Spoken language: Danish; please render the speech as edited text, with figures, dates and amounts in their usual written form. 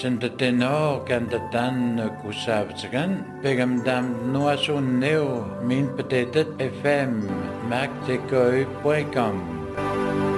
Tintatino Cantatan Kusavzagan, Pegamdam Noasun Neo, Min Patetet FM, MacTecoy.com.